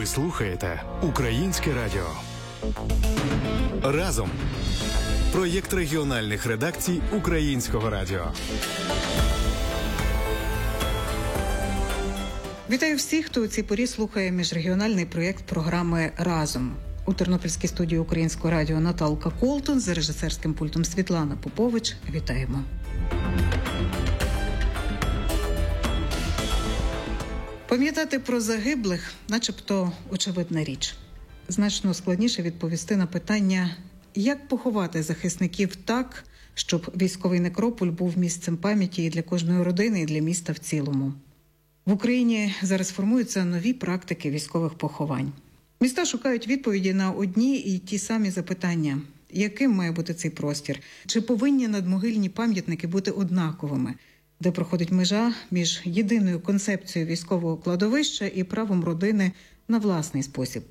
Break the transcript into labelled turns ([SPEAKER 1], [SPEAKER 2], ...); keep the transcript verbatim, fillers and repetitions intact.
[SPEAKER 1] Ви слухаєте Українське радіо. Разом. Проєкт регіональних редакцій Українського радіо.
[SPEAKER 2] Вітаю всіх, хто у цій порі слухає міжрегіональний проєкт програми «Разом». У Тернопільській студії Українського радіо Наталка Колтун, за режисерським пультом Світлана Попович. Вітаємо. Пам'ятати про загиблих – начебто очевидна річ. Значно складніше відповісти на питання, як поховати захисників так, щоб військовий некрополь був місцем пам'яті і для кожної родини, і для міста в цілому. В Україні зараз формуються нові практики військових поховань. Міста шукають відповіді на одні і ті самі запитання. Яким має бути цей простір? Чи повинні надмогильні пам'ятники бути однаковими? Де проходить межа між єдиною концепцією військового кладовища і правом родини на власний спосіб